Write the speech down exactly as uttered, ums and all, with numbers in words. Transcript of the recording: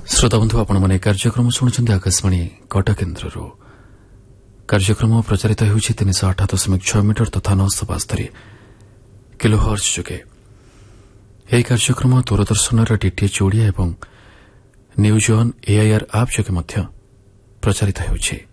श्रोता बंधु आपने कार्यक्रम शुणुंट आकाशवाणी कटक केन्द्र कार्यक्रम प्रचारित होउछि तीन सौ आठ दशमिक छह मीटर तथा नौ सौ बास्तरी किलो हर्ज जोगे। यह कार्यक्रम दूरदर्शन डीटीएच ओडिया एवं न्यूज ऑन एआईआर आप जोगे प्रचारित होउछि।